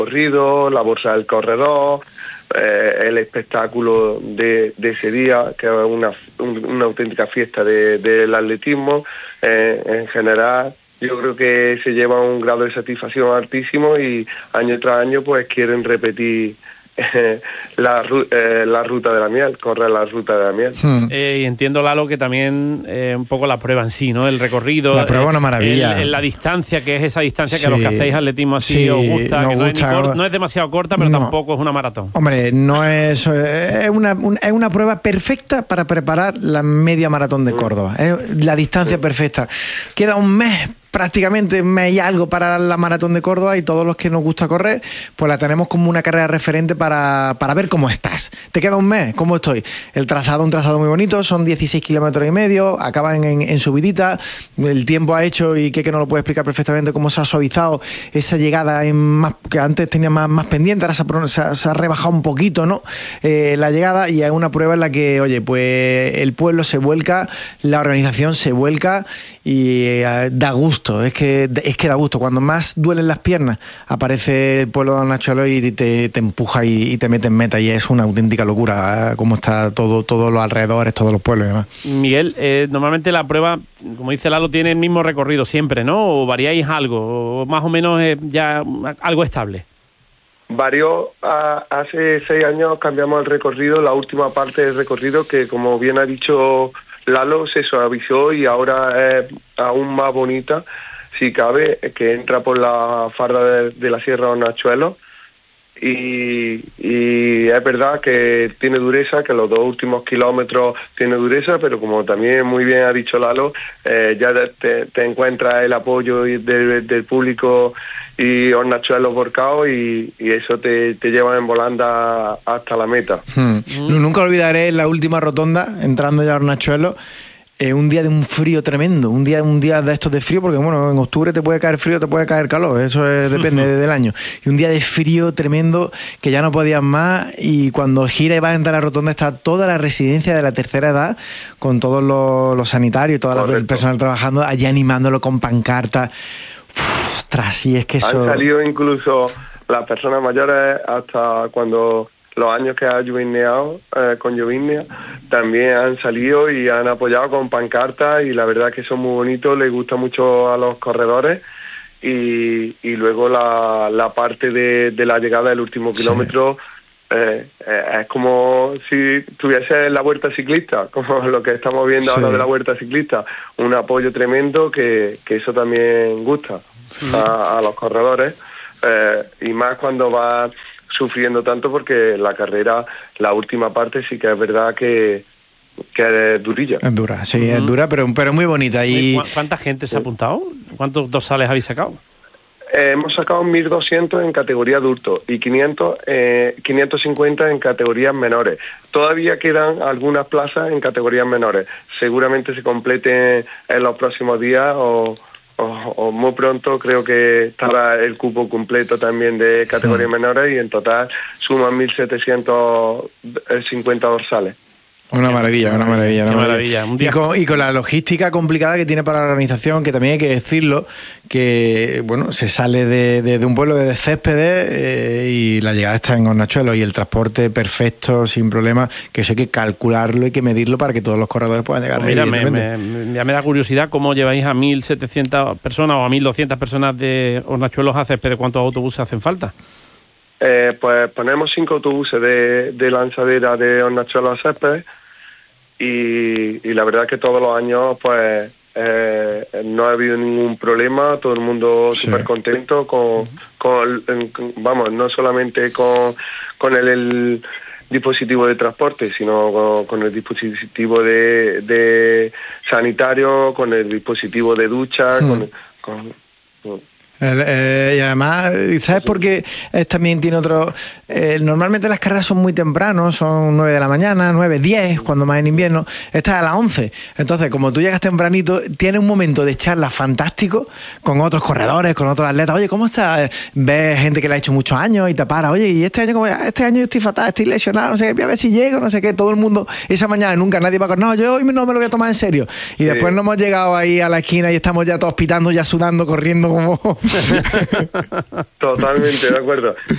corrido, la bolsa del corredor, el espectáculo de ese día, que es una auténtica fiesta del atletismo. En general, yo creo que se lleva un grado de satisfacción altísimo y año tras año pues quieren repetir la ruta de la miel, correr la ruta de la miel. Y entiendo, Lalo, que también un poco la prueba en sí, ¿no? El recorrido. La prueba es una maravilla. La distancia, que es esa distancia que a los que hacéis atletismo así os gusta, que no es demasiado corta, pero tampoco es una maratón. Hombre, no es una prueba perfecta para preparar la media maratón de Córdoba. Es la distancia perfecta. Queda un mes, prácticamente un mes y algo para la maratón de Córdoba, y todos los que nos gusta correr, pues la tenemos como una carrera referente para ver cómo estás. ¿Te queda un mes? ¿Cómo estoy? Un trazado muy bonito, son 16 kilómetros y medio, acaban en subidita. El tiempo ha hecho, y que no lo puede explicar perfectamente, cómo se ha suavizado esa llegada que antes tenía más pendiente, ahora se ha rebajado un poquito, ¿no? La llegada, y es una prueba en la que, oye, pues el pueblo se vuelca, la organización se vuelca y da gusto. Es que da gusto. Cuando más duelen las piernas, aparece el pueblo de Hornachuelos y te empuja y te mete en meta, y es una auténtica locura cómo está todos los alrededores, todos los pueblos y demás. Miguel, normalmente la prueba, como dice Lalo, tiene el mismo recorrido siempre, ¿no? ¿O variáis algo? ¿O más o menos ya algo estable? Varió. Hace 6 años cambiamos el recorrido, la última parte del recorrido, que como bien ha dicho Lalo, se suavizó y ahora es aún más bonita, si cabe, que entra por la farda de la Sierra de Hornachuelos, y es verdad que tiene dureza, que los 2 últimos kilómetros tiene dureza, pero como también muy bien ha dicho Lalo, ya te encuentras el apoyo del público y Hornachuelos volcados, y eso te lleva en volanda hasta la meta. Nunca olvidaré la última rotonda, entrando ya a Hornachuelos, un día de un frío tremendo, un día de estos de frío, porque bueno, en octubre te puede caer frío, te puede caer calor, eso depende del año, y un día de frío tremendo que ya no podías más, y cuando gira y vas a entrar a la rotonda está toda la residencia de la tercera edad, con todos los sanitarios y todo el personal trabajando allí animándolo con pancartas. Ostras, y es que eso... Han salido incluso las personas mayores, hasta cuando los años que ha llovineado con Llovinia, también han salido y han apoyado con pancartas, y la verdad que son muy bonitos, les gusta mucho a los corredores. Y luego la parte de la llegada del último kilómetro, es como si tuviese la vuelta ciclista, como lo que estamos viendo ahora de la vuelta ciclista, un apoyo tremendo, que eso también gusta a los corredores, y más cuando va sufriendo tanto, porque la carrera, la última parte sí que es verdad que es durilla. Es dura, sí, es dura, pero muy bonita. Y ¿cuánta gente se ha apuntado? ¿Cuántos dorsales habéis sacado? Hemos sacado 1.200 en categoría adulto y 550 en categorías menores. Todavía quedan algunas plazas en categorías menores. Seguramente se completen en los próximos días o muy pronto. Creo que estará el cupo completo también de categorías menores, y en total suman 1.750 dorsales. Una maravilla. Y con la logística complicada que tiene para la organización, que también hay que decirlo, que bueno, se sale de un pueblo de Céspedes, y la llegada está en Hornachuelos, y el transporte perfecto, sin problema, que eso hay que calcularlo, hay que medirlo para que todos los corredores puedan llegar. Mira, ya me da curiosidad cómo lleváis a 1.700 personas o a 1.200 personas de Hornachuelos a Céspedes. ¿Cuántos autobuses hacen falta? Pues ponemos 5 autobuses de lanzadera de Hornachuelos a Céspedes, y la verdad que todos los años pues no ha habido ningún problema, todo el mundo súper contento vamos, no solamente con el dispositivo de transporte, sino con el dispositivo de sanitario, con el dispositivo de ducha, y además, ¿sabes por qué? También tiene otro... normalmente las carreras son muy temprano, son 9 de la mañana, 9, 10, cuando más en invierno. Esta es a las 11. Entonces, como tú llegas tempranito, tienes un momento de charla fantástico con otros corredores, con otros atletas. Oye, ¿cómo estás? Ves gente que le ha hecho muchos años y te para. Oye, ¿y este año cómo? Este año yo estoy fatal, estoy lesionado, no sé qué, voy a ver si llego, no sé qué. Todo el mundo, esa mañana nunca nadie va con... No, yo hoy no me lo voy a tomar en serio. Y después nos hemos llegado ahí a la esquina y estamos ya todos pitando, ya sudando, corriendo como Totalmente de acuerdo.